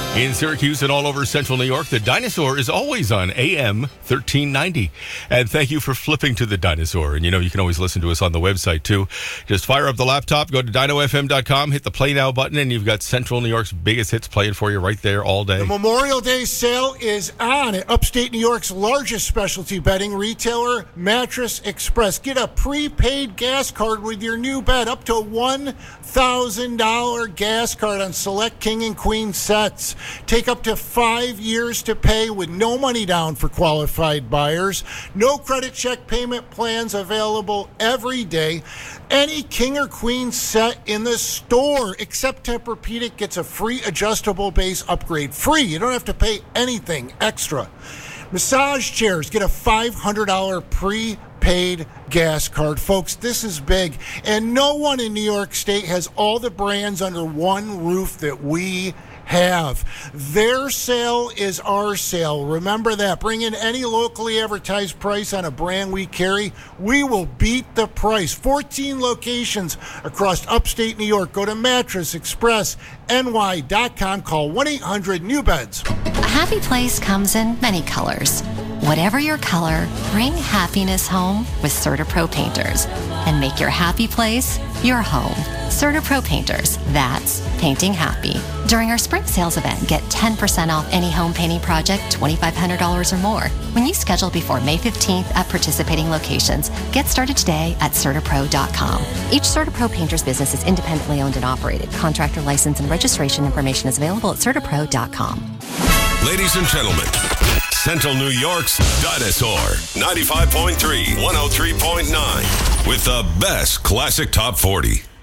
In Syracuse and all over central New York, the Dinosaur is always on AM 1390. And thank you for flipping to the Dinosaur. And you can always listen to us on the website too. Just fire up the laptop, go to dinofm.com, hit the play now button, and you've got central New York's biggest hits playing for you right there all day. The Memorial Day sale is on at upstate New York's largest specialty bedding retailer, Mattress Express. Get a prepaid gas card with your new bed, up to $1,000 gas card on select king and queen sets. Take up to 5 years to pay with no money down for qualified buyers. No credit check payment plans available every day. Any king or queen set in the store except Tempur-Pedic gets a free adjustable base upgrade. Free. You don't have to pay anything extra. Massage chairs get a $500 prepaid gas card. Folks, this is big. And no one in New York State has all the brands under one roof that we have. Their sale is our sale. Remember that. Bring in any locally advertised price on a brand we carry. We will beat the price. 14 locations across upstate New York. Go to mattressexpressny.com. Call 1-800-NEW-BEDS. A happy place comes in many colors. Whatever your color, bring happiness home with CertaPro Painters and make your happy place your home. CertaPro Painters, that's painting happy. During our spring sales event, get 10% off any home painting project, $2,500 or more. When you schedule before May 15th at participating locations, get started today at CertaPro.com. Each CertaPro Painters business is independently owned and operated. Contractor license and registration information is available at CertaPro.com. Ladies and gentlemen, Central New York's Dinosaur, 95.3, 103.9, with the best classic top 40.